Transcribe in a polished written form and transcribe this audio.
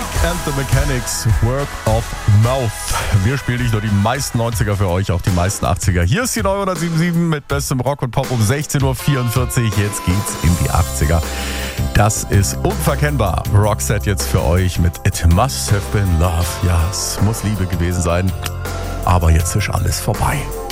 and the Mechanics, Work of Mouth. Wir spielen nicht nur die meisten 90er für euch, auch die meisten 80er. Hier ist die neue 107.7 mit bestem Rock und Pop um 16.44 Uhr. Jetzt geht's in die 80er. Das ist unverkennbar. Roxette jetzt für euch mit It Must Have Been Love. Ja, es muss Liebe gewesen sein, aber jetzt ist alles vorbei.